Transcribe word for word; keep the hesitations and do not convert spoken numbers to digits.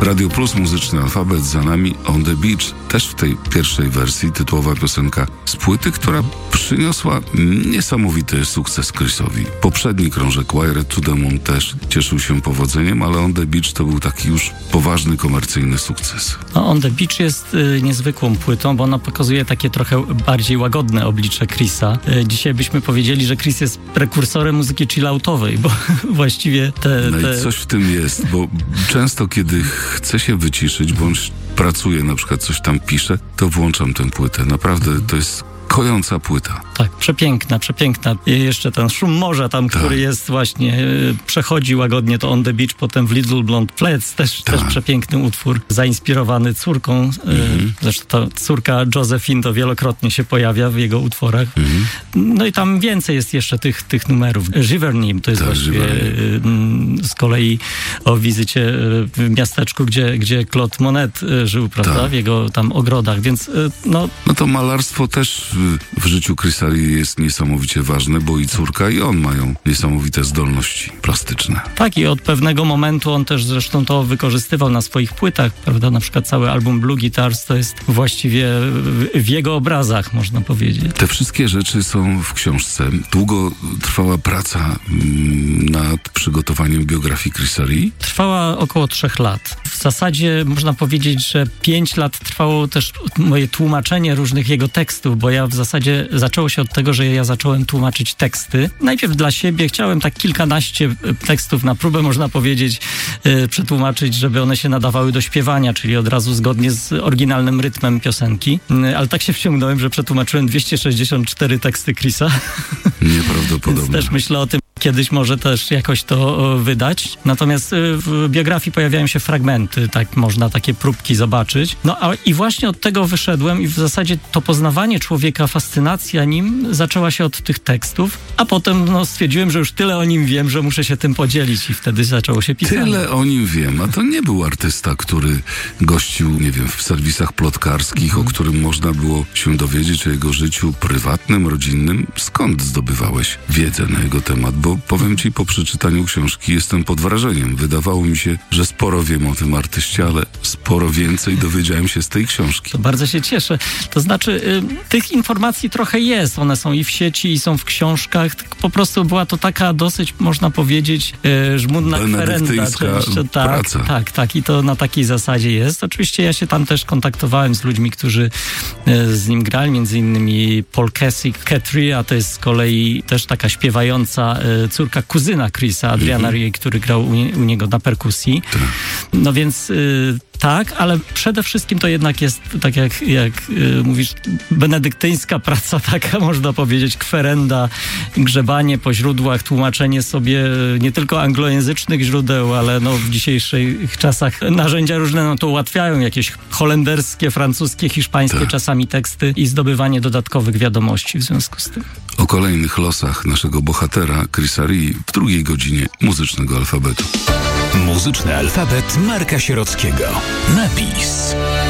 Radio Plus, muzyczny alfabet, za nami On the Beach, też w tej pierwszej wersji, tytułowa piosenka z płyty, która przyniosła niesamowity sukces Chrisowi. Poprzedni krążek Wired to the Moon też cieszył się powodzeniem, ale On the Beach to był taki już poważny, komercyjny sukces. No, On the Beach jest y, niezwykłą płytą, bo ona pokazuje takie trochę bardziej łagodne oblicze Chrisa. Y, dzisiaj byśmy powiedzieli, że Chris jest prekursorem muzyki chilloutowej, bo właściwie te... No te... i coś w tym jest, bo często kiedy chcę się wyciszyć, bądź pracuję, na przykład coś tam piszę, to włączam tę płytę. Naprawdę to jest kojąca płyta. Tak, przepiękna, przepiękna. I jeszcze ten szum morza tam, tak. który jest właśnie, y, przechodzi łagodnie to On the Beach, potem w Little Blonde Flats, też, tak. też przepiękny utwór, zainspirowany córką. Mhm. Y, zresztą ta córka Josephine to wielokrotnie się pojawia w jego utworach. Mhm. No i tam więcej jest jeszcze tych, tych numerów. Giverny to jest tak, właściwie y, y, z kolei o wizycie y, w miasteczku, gdzie, gdzie Claude Monet y, żył, prawda, tak. w jego tam ogrodach, więc y, no... No to malarstwo też w życiu Chrisa jest niesamowicie ważne, bo i córka, i on mają niesamowite zdolności plastyczne. Tak, i od pewnego momentu on też zresztą to wykorzystywał na swoich płytach, prawda? Na przykład cały album Blue Guitars to jest właściwie w jego obrazach, można powiedzieć. Te wszystkie rzeczy są w książce. Długo trwała praca nad przygotowaniem biografii Chrisa Rea? Trwała około trzech lat. W zasadzie można powiedzieć, że pięć lat trwało też moje tłumaczenie różnych jego tekstów, bo ja w zasadzie zaczęło się od tego, że ja zacząłem tłumaczyć teksty. Najpierw dla siebie chciałem tak kilkanaście tekstów na próbę, można powiedzieć, yy, przetłumaczyć, żeby one się nadawały do śpiewania, czyli od razu zgodnie z oryginalnym rytmem piosenki. Yy, ale tak się wciągnąłem, że przetłumaczyłem dwieście sześćdziesiąt cztery teksty Chrisa. Nieprawdopodobne. Więc też myślę o tym, kiedyś może też jakoś to wydać. Natomiast w biografii pojawiają się fragmenty, tak można takie próbki zobaczyć. No a i właśnie od tego wyszedłem i w zasadzie to poznawanie człowieka, fascynacja nim zaczęła się od tych tekstów, a potem no, stwierdziłem, że już tyle o nim wiem, że muszę się tym podzielić i wtedy zaczęło się pisanie. Tyle o nim wiem, a to nie był artysta, który gościł, nie wiem, w serwisach plotkarskich, hmm. o którym można było się dowiedzieć o jego życiu prywatnym, rodzinnym. Skąd zdobywałeś wiedzę na jego temat? Bo powiem ci, po przeczytaniu książki jestem pod wrażeniem. Wydawało mi się, że sporo wiem o tym artyście, ale sporo więcej dowiedziałem się z tej książki. To bardzo się cieszę. To znaczy, y, tych informacji trochę jest. One są i w sieci, i są w książkach. Po prostu była to taka dosyć, można powiedzieć, y, żmudna kwerenda. Tak, praca. tak, tak. I to na takiej zasadzie jest. Oczywiście ja się tam też kontaktowałem z ludźmi, którzy y, z nim grali, między innymi Paul Kessick, Cat Rea, to jest z kolei też taka śpiewająca y, córka kuzyna Chrisa, Adriana mm-hmm. Rea, który grał u, nie, u niego na perkusji. Tak. No więc y, tak, ale przede wszystkim to jednak jest, tak jak, jak y, mówisz, benedyktyńska praca taka, można powiedzieć, kwerenda, grzebanie po źródłach, tłumaczenie sobie nie tylko anglojęzycznych źródeł, ale no w dzisiejszych czasach narzędzia różne no to ułatwiają, jakieś holenderskie, francuskie, hiszpańskie tak. czasami teksty i zdobywanie dodatkowych wiadomości w związku z tym. O kolejnych losach naszego bohatera Chrisa Rea w drugiej godzinie muzycznego alfabetu. Muzyczny alfabet Marka Sierockiego. Napis.